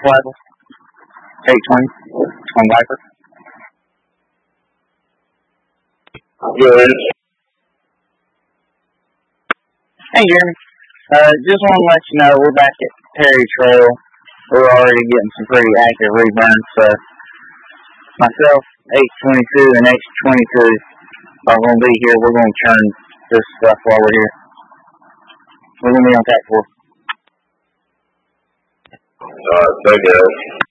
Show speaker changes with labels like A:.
A: rifle. 820 on Viper.
B: Good.
A: Hey, Jeremy. Just want to let you know we're back at Perry Trail. We're already getting some pretty active reburns. So myself, 822 and H22 are going to be here. We're going to churn this stuff while we're here. We're going to be on TAC 4.
B: Alright, thank you.